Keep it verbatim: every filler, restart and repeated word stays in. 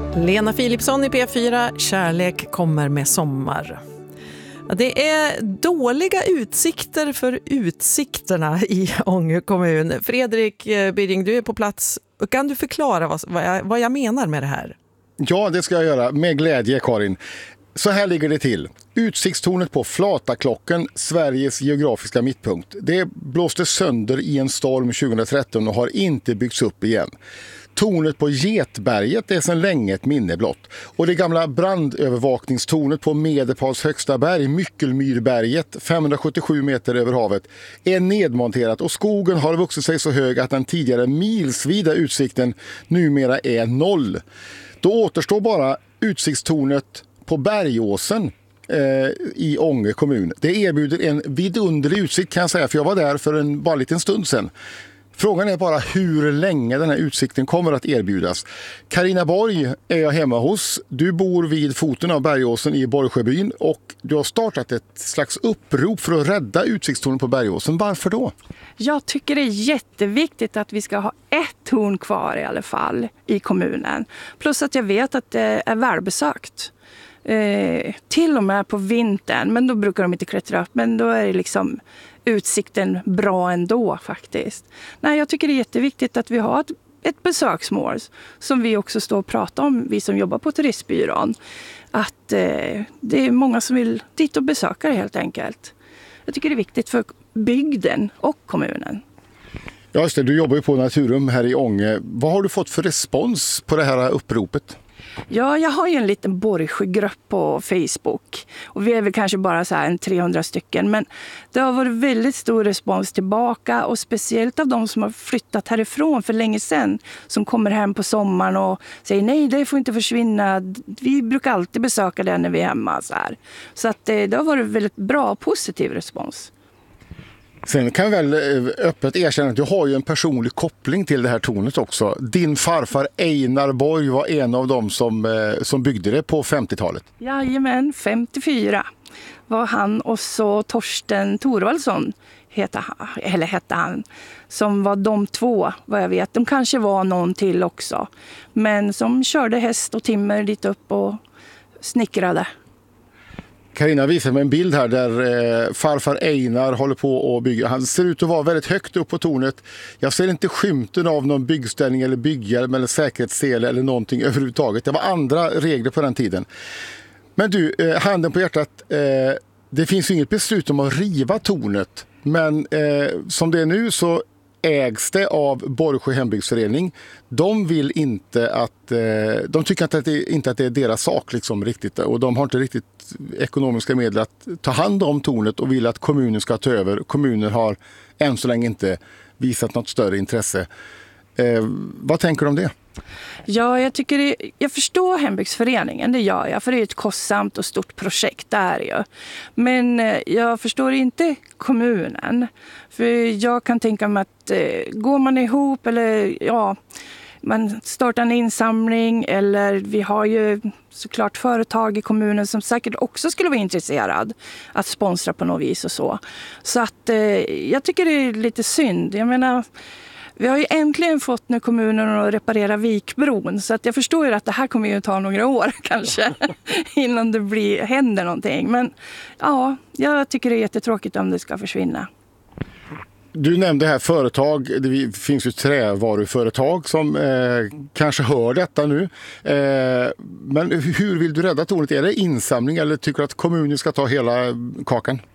Lena Philipsson i P fyra, Kärlek kommer med sommar. Det är dåliga utsikter för utsikterna i Ånge kommun. Fredrik Birring, du är på plats. Kan du förklara vad, vad, jag, vad jag menar med det här? Ja, det ska jag göra. Med glädje, Karin. Så här ligger det till. Utsiktstornet på Flataklockan, Sveriges geografiska mittpunkt. Det blåste sönder i en storm tjugohundratretton och har inte byggts upp igen. Tornet på Getberget är sedan länge ett minne blott. Och det gamla brandövervakningstornet på Medelpads högsta berg, Myckelmyrberget, femhundrasjuttiosju meter över havet, är nedmonterat och skogen har vuxit sig så hög att den tidigare milsvida utsikten numera är noll. Då återstår bara utsiktstornet på Bergåsen eh, i Ånge kommun. Det erbjuder en vidunderlig utsikt, kan jag säga, för jag var där för en bara liten stund sedan. Frågan är bara hur länge den här utsikten kommer att erbjudas. Carina Borg är jag hemma hos. Du bor vid foten av Bergåsen i Borgsjöbyn och du har startat ett slags upprop för att rädda utsiktstornen på Bergåsen. Varför då? Jag tycker det är jätteviktigt att vi ska ha ett torn kvar i alla fall i kommunen. Plus att jag vet att det är välbesökt. Eh, till och med på vintern, men då brukar de inte klättra upp, men då är det liksom utsikten bra ändå faktiskt. Nej, jag tycker det är jätteviktigt att vi har ett, ett besöksmål som vi också står och pratar om, vi som jobbar på turistbyrån, att eh, det är många som vill dit och besöka det helt enkelt. Jag tycker det är viktigt för bygden och kommunen. Ja, just det, du jobbar ju på Naturum här i Ånge. Vad har du fått för respons på det här uppropet? Ja, jag har ju en liten Borgsjögrupp på Facebook och vi är väl kanske bara så här en trehundra stycken, men det har varit väldigt stor respons tillbaka och speciellt av de som har flyttat härifrån för länge sedan som kommer hem på sommaren och säger nej, det får inte försvinna, vi brukar alltid besöka det när vi är hemma så här. Så att det, det har varit väldigt bra och positiv respons. Sen kan jag väl öppet erkänna att du har ju en personlig koppling till det här tornet också. Din farfar Einar Borg var en av dem som, som byggde det på femtiotalet. Jajamän, femtiofyra var han och så Torsten Thorvaldsson hette han, eller hette han, som var de två vad jag vet. De kanske var någon till också, men som körde häst och timmer dit upp och snickrade. Carina visar mig en bild här där eh, farfar Einar håller på att bygga. Han ser ut att vara väldigt högt upp på tornet. Jag ser inte skymten av någon byggställning eller bygghjälm eller säkerhetssele eller någonting överhuvudtaget. Det var andra regler på den tiden. Men du, eh, handen på hjärtat, eh, det finns ju inget beslut om att riva tornet. Men eh, som det är nu så ägs det av Borgsjö hembygdsförening. De vill inte att eh, de tycker att det inte att det är deras sak liksom riktigt, och de har inte riktigt ekonomiska medel att ta hand om tornet och vill att kommunen ska ta över. Kommunen har än så länge inte visat något större intresse. Eh, vad tänker du om det? Ja, jag tycker det, jag förstår hembygdsföreningen, det gör jag, för det är ett kostsamt och stort projekt, det är det ju. Men eh, jag förstår inte kommunen, för jag kan tänka mig att eh, går man ihop eller ja, man startar en insamling, eller vi har ju såklart företag i kommunen som säkert också skulle vara intresserad att sponsra på något vis och så. Så att eh, jag tycker det är lite synd, jag menar. Vi har ju äntligen fått nu kommunen att reparera Vikbron, så att jag förstår ju att det här kommer ju ta några år kanske innan det blir, händer någonting. Men ja, jag tycker det är jättetråkigt om det ska försvinna. Du nämnde här företag, det finns ju trävaruföretag som eh, kanske hör detta nu. Eh, men hur vill du rädda tornet? Är det insamling eller tycker du att kommunen ska ta hela kakan?